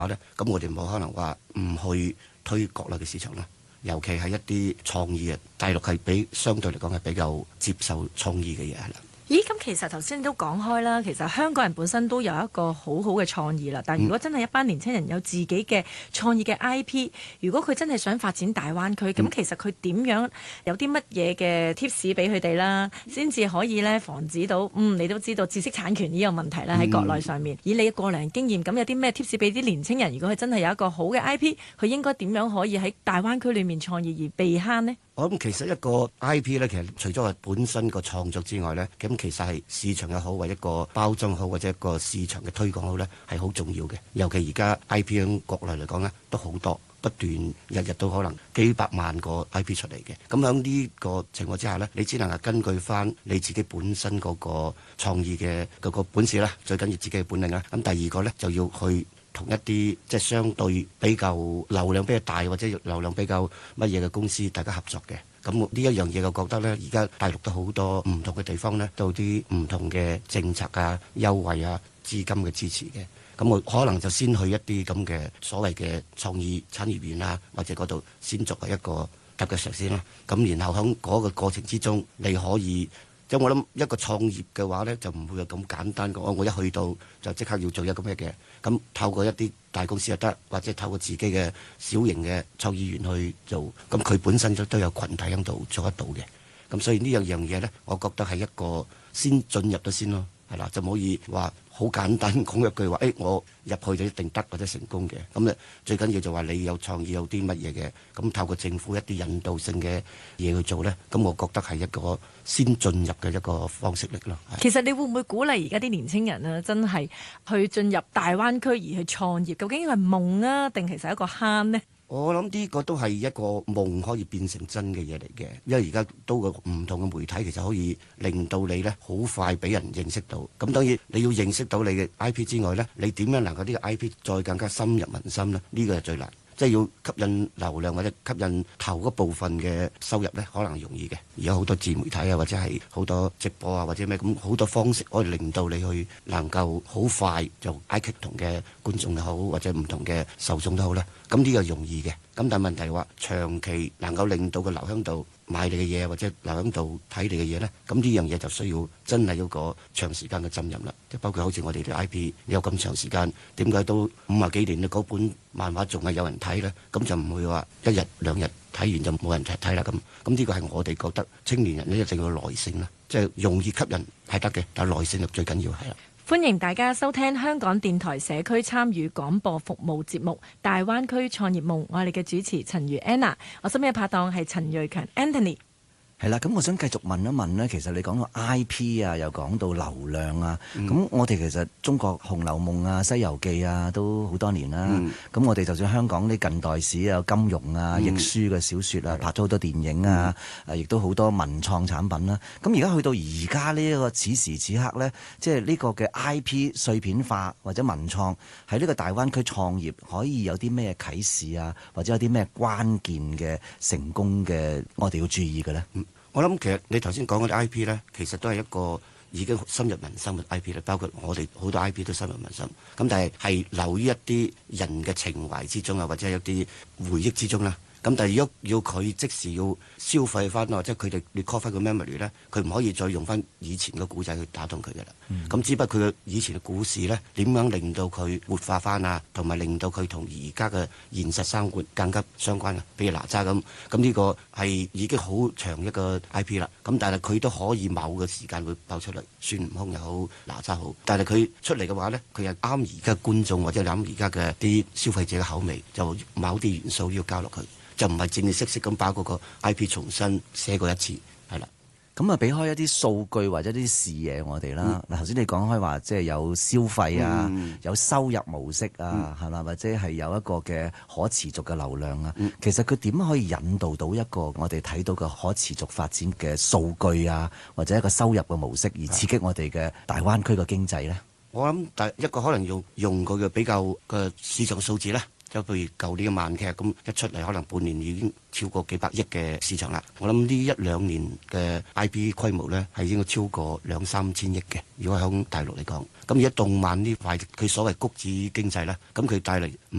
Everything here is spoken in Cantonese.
咧，咁我哋冇可能話唔去推國內嘅市場啦。尤其係一啲創意嘅，大陸係相對嚟講係比較接受創意嘅嘢係啦。 咦，咁其實頭先都講開啦，其實香港人本身都有一個好好嘅創意啦。但如果真係一班年輕人有自己嘅創意嘅 IP，如果佢真係想發展大灣區，咁其實佢點樣有啲乜嘢嘅 tips 俾佢哋啦，先至可以咧防止到你都知道知識產權呢個問題啦喺國內上面。以你嘅過來人經驗，咁有啲咩 tips 俾啲年輕人？如果佢真係有一個好嘅 IP，佢應該點樣可以喺大灣區裏面創意而避慳呢？ 我諗其實一個 IP 咧，其實除咗係本身個創作之外咧，咁其實係市場又好，或者一個包裝好，或者一個市場嘅推廣好咧，係好重要嘅。尤其而家 IP 喺國內嚟講咧，都好多，不斷日日都可能幾百萬個 IP 出嚟嘅。咁喺呢個情況之下咧，你只能係根據翻你自己本身嗰個創意嘅嗰個本事啦，最緊要自己嘅本領啦。咁第二個咧就要去同一啲即係相對比較流量比較大或者流量比較乜嘢嘅公司，大家合作嘅。咁呢一樣嘢，我覺得呢，而家大陸都好多唔同嘅地方呢，都有啲唔同嘅政策啊、優惠啊、資金嘅支持嘅。咁我可能就先去一啲咁嘅所謂嘅創意產業園啊，或者嗰度先作為一個踏腳石先啦。咁然後喺嗰個過程之中，你可以。即係我諗一個創業嘅話呢，就唔會有咁簡單講，我一去到就即刻要做一個咩嘅。咁透過一啲大公司又得，或者透過自己嘅小型嘅創意園去做，咁佢本身都有群體喺度做得到嘅。咁所以呢樣嘢呢，我覺得係一個先進入咗先咯，係啦，就唔可以話好簡單講一句話，我入去就一定得或者成功嘅。咁咧最緊要就話你有創意有啲乜嘢嘅，咁透過政府一啲引導性嘅嘢去做呢，咁我覺得係一個先進入嘅一個方式嚟咯。 其實你會唔會鼓勵而家啲年輕人啊，真係去進入大灣區而去創業？究竟係夢啊，定其實係一個慳呢？ 我諗呢個都係一個夢可以變成真嘅嘢嚟嘅，因為而家都個唔同嘅媒體其實可以令到你呢好快俾人認識到。咁當然你要認識到你嘅 IP 之外呢，你點樣能夠呢個 IP 再更加深入民心呢？呢個係最難。即係要吸引流量或者吸引頭嗰部分嘅收入呢，可能容易嘅。而家好多自媒體啊，或者係好多直播啊，或者咩咁好多方式可以令到你去能夠好快就挨擊同嘅觀眾又好，或者唔同嘅受眾都好啦。咁呢個容易嘅。咁但係問題話長期能夠令到個留喺度買你嘅嘢，或者留喺度睇你嘅嘢呢，咁呢樣嘢就需要真係有個長時間嘅浸淫啦。即包括好似我哋啲 IP 有咁長時間，點解都50幾年嗰本漫畫仲係有人睇呢？咁就唔會話一日兩日睇完就冇人睇啦。咁呢個係我哋覺得青年人呢一定要耐性啦，即係容易吸引係得嘅，但係耐性就最緊要係啦。 歡迎大家收聽香港電台社區參與廣播服務節目《大灣區創業夢》，我係你嘅主持陳如 Anna， 我身邊嘅拍檔係陳瑞強 Anthony。 係啦，咁我想繼續問一問呢，其實你講到 IP 啊，又講到流量啊，咁我哋其實中國《紅樓夢》啊、《西遊記》啊，都好多年啦。咁我哋就算香港啲近代史啊、金庸啊、亦舒嘅小説啊，拍咗好多電影啊，亦都好多文創產品啦。咁而家去到而家呢一個此時此刻呢，即係呢個嘅 IP 碎片化或者文創喺呢個大灣區創業，可以有啲咩啟示啊，或者有啲咩關鍵嘅成功嘅，我哋要注意嘅呢？ 我諗其實你頭先講嗰啲 IP 呢，其實都係一個已經深入民心嘅 IP 咧，包括我哋好多 IP 都深入民心。咁但係留於一啲人嘅情懷之中啊，或者一啲回憶之中啦。咁但係如果要佢即時要消費翻，或者佢哋 recall 翻個 memory 咧，佢唔可以再用翻以前嘅古仔去打動佢嘅啦。咁只不過佢嘅以前嘅故事咧，點樣令到佢活化翻啊，同埋令到佢同而家嘅現實生活更加相關啊。譬如哪吒咁呢個係已經好長一個 IP 啦。咁但係佢都可以某個時間會爆出嚟，孫悟空又好，哪吒好。但係佢出嚟嘅話咧，佢係啱而家觀眾或者啱而家嘅啲消費者嘅口味，就某啲元素要加落去。就唔係正正式式咁把嗰個 IP 重新寫過一次，係啦。 咁啊，俾開一啲數據或者啲視野我哋啦。嗱，頭先你講開話，即係有消費啊，有收入模式啊，係嘛，或者係有一個嘅可持續嘅流量啊。其實佢點可以引導到一個我哋睇到嘅可持續發展嘅數據啊，或者一個收入嘅模式，而刺激我哋嘅大灣區嘅經濟呢？ 我諗第一個可能用佢嘅比較嘅市場數字啦。 就譬如舊年嘅慢劇咁一出嚟，可能半年已經超過幾百億嘅市場啦。我諗呢一兩年嘅 IP 規模呢，係應該超過2-3千億嘅。如果喺大陸嚟講，咁而家動漫呢塊佢所謂谷子經濟呢，咁佢帶嚟